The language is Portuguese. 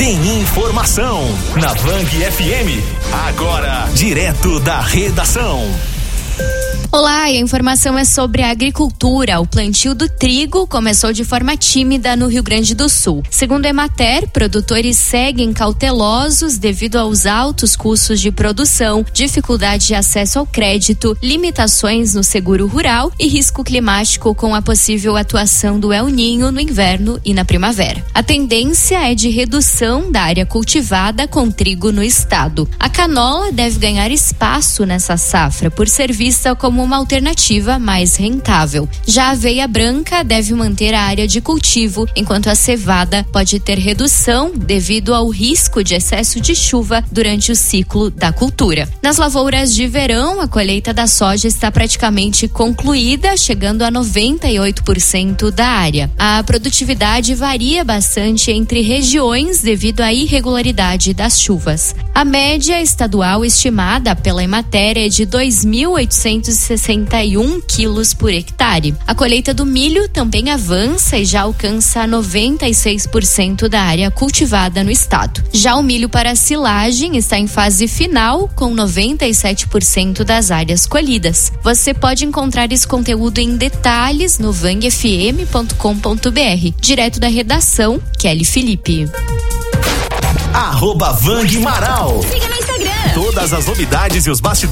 Tem informação na Band FM. Agora, direto da redação. Olá, e a informação é sobre a agricultura. O plantio do trigo começou de forma tímida no Rio Grande do Sul. Segundo a Emater, produtores seguem cautelosos devido aos altos custos de produção, dificuldade de acesso ao crédito, limitações no seguro rural e risco climático com a possível atuação do El Niño no inverno e na primavera. A tendência é de redução da área cultivada com trigo no estado. A canola deve ganhar espaço nessa safra por ser vista como uma alternativa mais rentável. Já a aveia branca deve manter a área de cultivo, enquanto a cevada pode ter redução devido ao risco de excesso de chuva durante o ciclo da cultura. Nas lavouras de verão, a colheita da soja está praticamente concluída, chegando a 98% da área. A produtividade varia bastante entre regiões devido à irregularidade das chuvas. A média estadual estimada pela Emater é de 2.861 quilos por hectare. A colheita do milho também avança e já alcança 96% da área cultivada no estado. Já o milho para silagem está em fase final, com 97% das áreas colhidas. Você pode encontrar esse conteúdo em detalhes no vangfm.com.br. Direto da redação, Kelly Felipe. @Vang Maral. Siga no Instagram. Todas as novidades e os bastidores